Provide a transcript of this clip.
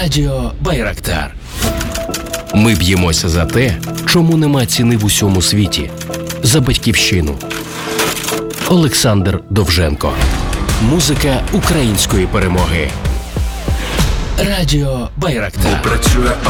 Радіо Байрактар. Ми б'ємося за те, чому нема ціни в усьому світі. За батьківщину. Олександр Довженко. Музика української перемоги. Радіо Байрактар. Працює